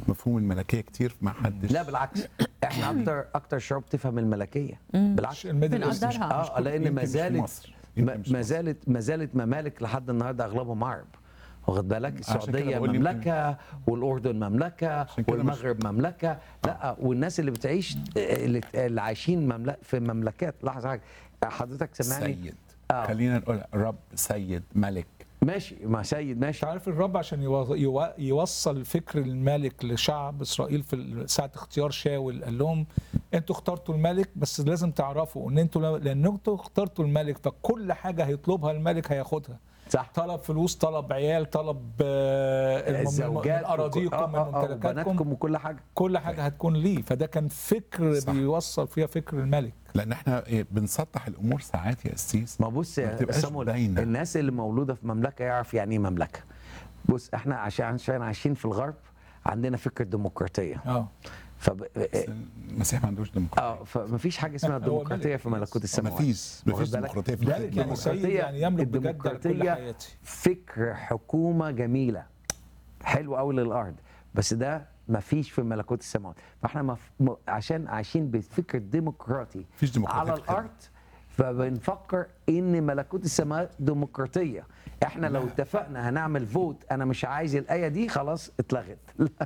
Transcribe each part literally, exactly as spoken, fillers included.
مفهوم الملكيه كتير ما حدش. لا بالعكس، احنا اكتر اكتر شعوب تفهم الملكيه. بالعكس الميدل إيست مش- بنقدرها. مش اه كل- لان يمكن ما مش في زالت مصر. يمكن ما مش في ما مصر. زالت ما زالت ممالك لحد النهارده اغلبهم عرب، واخد بالك؟ عشان كده السعوديه بقول يمكن- مملكه، والاردن مملكه، عشان كده مش- والمغرب مملكه. لا، والناس اللي بتعيش اللي, اللي عايشين مملك في مملكات. لحظه حاجه، حضرتك سامعني؟ سيد آه. خلينا نقول رب، سيد، ملك. ماشي، ما سيد ماشي. انت عارف الرب عشان يو- يو- يوصل فكر الملك لشعب اسرائيل في ساعه اختيار شاول، قال لهم انتوا اخترتوا الملك، بس لازم تعرفوا ان انتوا لو- لان انتوا اخترتوا الملك فكل حاجه هيطلبها الملك هياخدها. صح. طلب فلوس، طلب عيال، طلب آه، الم- من الزوجات اراضيكم، وك- من آه، آه، آه، ممتلكاتكم، وبناتكم وكل حاجه. كل حاجه هتكون ليه. فده كان فكر صح. بيوصل فيها فكر الملك. لان احنا إيه، بنسطح الامور ساعات يا قسيس. ما بص ما يا بتبقاش سامول، باينة. الناس اللي مولوده في مملكه يعرف يعني ايه مملكه. بص، احنا عشان عشان عايشين في الغرب عندنا فكره ديمقراطيه. اه فب... بس المسيح ما عندوش ديمقراطيه. اه فمفيش حاجه اسمها هو ديمقراطيه ملك. في ملكوت ما السماوات. فيش ما واخد فيش بالك؟ ديمقراطيه في ملك الحتة يعني دي. سيد، يعني يملك بجد على كل الديمقراطية حياتي. فكر حكومه جميله حلو قوي للارض، بس ده ما فيش في ملكوت السماوات. فاحنا مف... م... عشان عايشين بفكر ديمقراطي مفيش ديمقراطية على في الخدمة. الارض، فبنفكر ان ملكوت السماوات ديمقراطيه. احنا لو اتفقنا هنعمل فوت انا مش عايز الايه دي، خلاص اتلغت.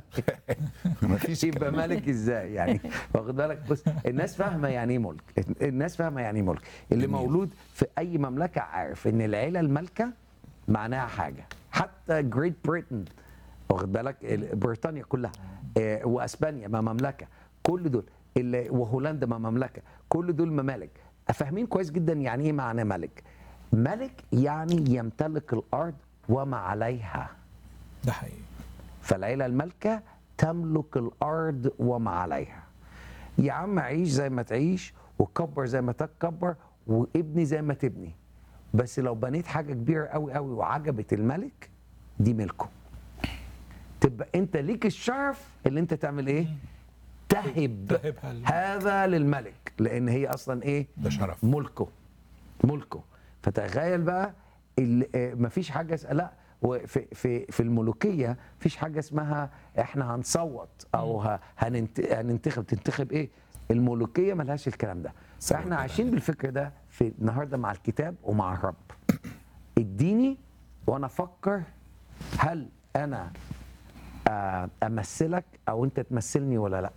ما فيش يبقى الكلام ده. ملك ازاي يعني؟ واخد بالك؟ بص، الناس فاهمه يعني ايه ملك، الناس فاهمه يعني ايه ملك. اللي جميل. مولود في اي مملكه عارف ان العيله المالكه معناها حاجه. حتى جريت بريتن، واخد بالك؟ ال- بريطانيا كلها، آه، واسبانيا ما مملكه، كل دول اللي وهولندا ما مملكه، كل دول ممالك. فاهمين كويس جدا يعني ايه معنى ملك. ملك يعني يمتلك الارض وما عليها. ده حقيقي. فالعيلة المالكة تملك الأرض وما عليها. يا عم عيش زي ما تعيش، وكبر زي ما تكبر، وابني زي ما تبني، بس لو بنيت حاجة كبيرة قوي قوي وعجبت الملك، دي ملكه. تبقى انت ليك الشرف اللي انت تعمل ايه؟ تهب تهبها لل- هذا للملك، لان هي اصلا ايه؟ ده شرف. ملكه ملكه. فتخيل بقى ال- آه، مفيش حاجه اس- لا، وفي في في الملوكيه مفيش حاجه اسمها احنا هنصوت او ه- هننت- هننتخب. تنتخب ايه؟ الملوكيه ملهاش الكلام ده. فاحنا عايشين بالفكر ده في النهارده مع الكتاب ومع الرب. اديني وانا افكر هل انا آه، امثلك او انت تمثلني ولا لا.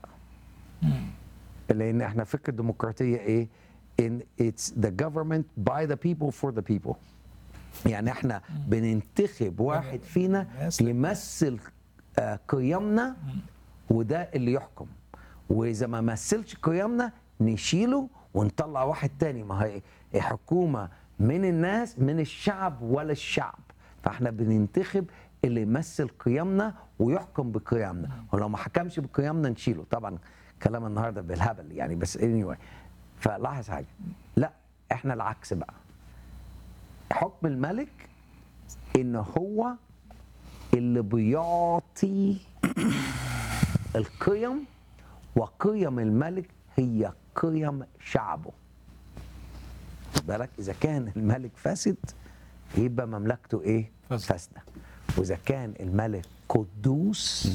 لان احنا فكره الديمقراطيه ايه؟ in it's the government by the people for the people. يعني احنا بننتخب واحد فينا الناس- يمثل آه، قيمنا، وده اللي يحكم. واذا ما مثلش قيمنا نشيله ونطلع واحد تاني. ما هي هي حكومه من الناس، من الشعب ولا الشعب. فاحنا بننتخب اللي يمثل قيمنا ويحكم بقيمنا، ولو ما حكمش بقيمنا نشيله. طبعا كلام النهارده بالهبل يعني، بس anyway. فلاحظ حاجه، لا احنا العكس بقى. حكم الملك ان هو اللي بيعطي القيم، وقيم الملك هي قيم شعبه. خد بالك؟ اذا كان الملك فاسد يبقى مملكته ايه؟ فاسدة. فاسده. واذا كان الملك قدوس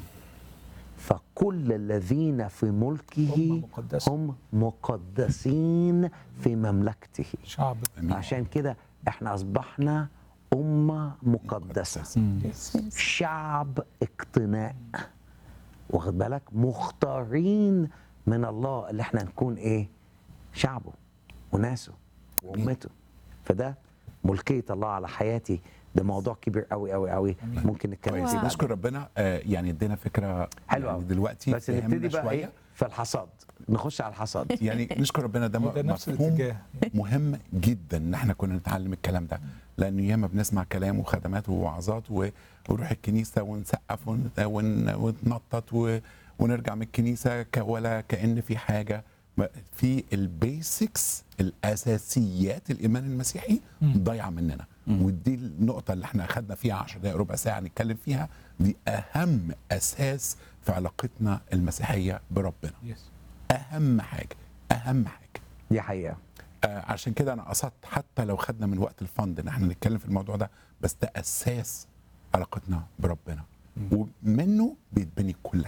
فكل الذين في ملكه هم مقدسون. هم مقدسين في مملكته. شعب. أمين. عشان كده احنا اصبحنا امه مقدسه، يس. شعب اقتناء، واخد بالك؟ مختارين من الله اللي احنا نكون ايه؟ شعبه وناسه وامته. فده ملكيه الله على حياتي. ده موضوع كبير قوي قوي قوي، ممكن نتكلم كويس. فيه بعدين. نشكر ربنا. آه، يعني ادينا فكره حلو يعني قوي. دلوقتي بس فهمنا نبتدي بقى شوية. ايه؟ في الحصاد. نخش على الحصاد. يعني نشكر ربنا. ده وده نفس مفهوم الاتجاه. مهم جدا ان احنا كنا نتعلم الكلام ده، لان ياما بنسمع كلام وخدمات ووعظات و- ونروح الكنيسه ونسقف ون- ون- ونتنطط و- ونرجع من الكنيسه ك- ولا كأن في حاجه. ما- في البيسكس، الاساسيات الايمان المسيحي ضايعه مننا. ودي النقطه اللي احنا اخذنا فيها عشر دقائق ربع ساعه نتكلم فيها. دي اهم اساس في علاقتنا المسيحيه بربنا. يس. اهم حاجه اهم حاجه. دي حقيقه. آه عشان كده انا قصدت حتى لو خدنا من وقت الفند ان احنا نتكلم في الموضوع ده، بس ده اساس علاقتنا بربنا، ومنه بيتبني كل